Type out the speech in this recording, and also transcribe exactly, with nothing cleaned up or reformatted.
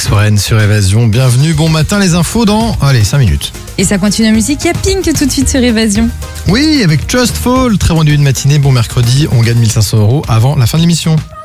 Alex Warren sur Évasion. Bienvenue, bon matin, les infos dans, allez, cinq minutes. Et ça continue en musique, il y a Pink tout de suite sur Évasion. Oui, avec Just Fall, très bon début de matinée, bon mercredi, on gagne mille cinq cents euros avant la fin de l'émission.